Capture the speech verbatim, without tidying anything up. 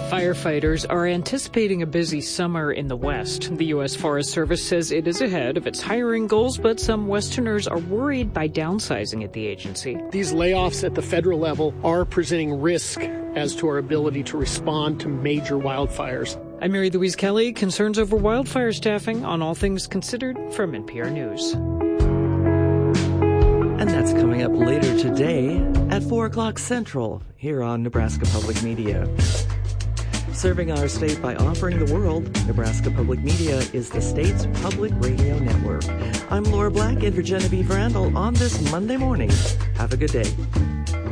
Firefighters are anticipating a busy summer in the West. The U S Forest Service says it is ahead of its hiring goals, but some Westerners are worried by downsizing at the agency. These layoffs at the federal level are presenting risk as to our ability to respond to major wildfires. I'm Mary Louise Kelly. Concerns over wildfire staffing on All Things Considered from N P R News. And that's coming up later today at four o'clock Central here on Nebraska Public Media. Serving our state by offering the world, Nebraska Public Media is the state's public radio network. I'm Laura Black in for Genevieve Randall on this Monday morning. Have a good day.